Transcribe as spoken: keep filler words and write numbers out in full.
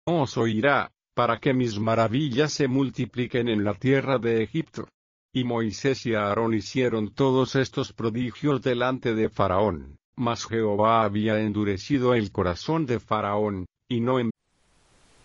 os oirá, para que mis maravillas se multipliquen en la tierra de Egipto. Y Moisés y Aarón hicieron todos estos prodigios delante de Faraón, mas Jehová había endurecido el corazón de Faraón, y no